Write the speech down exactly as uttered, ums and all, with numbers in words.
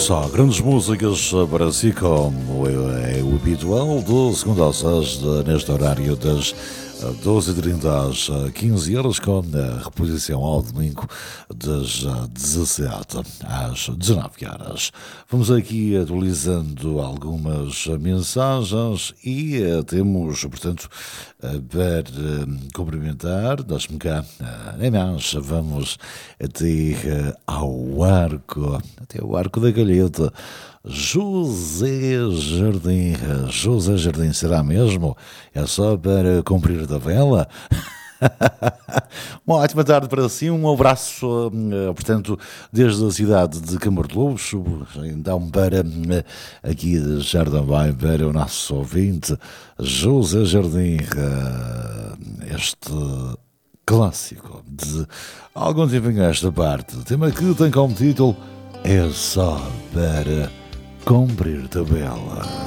Só grandes músicas para si, como é o habitual, do segundo ao sexto, neste horário das doze e trinta às quinze horas, com a reposição ao domingo das dezassete às dezenove horas. Vamos aqui atualizando algumas mensagens e temos, portanto, para cumprimentar, deixe-me cá, nem mais, vamos até ao arco, até o arco da Calheta. José Jardim, José Jardim, será mesmo? É só para cumprir tabela? Uma ótima tarde para si, um abraço, portanto, desde a cidade de Câmara de Lobos, então para aqui de Jardim Bem, para o nosso ouvinte, José Jardim, este clássico de algum tempo nesta parte, tema que tem como título É Só para Cumprir Tabela.